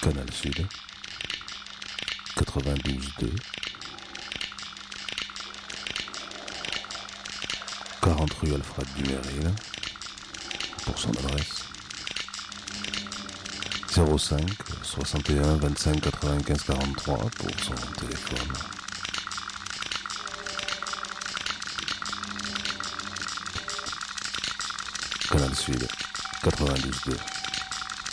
Canal Sud, 92.2, 40 rue Alfred Dumeril, pour son adresse, 05 61 25 95 43 pour son téléphone. Canal Sud, 92.2.